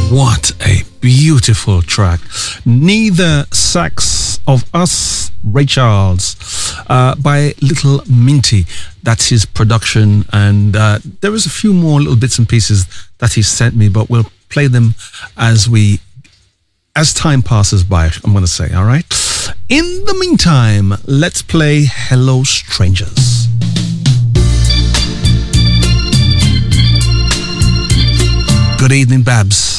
What a beautiful track. Neither Sex of Us, Ray Charles, by Little Minty. That's his production. And there is a few more little bits and pieces that he sent me, but we'll play them as time passes by, I'm going to say, all right? In the meantime, let's play Hello Strangers. Good evening, Babs.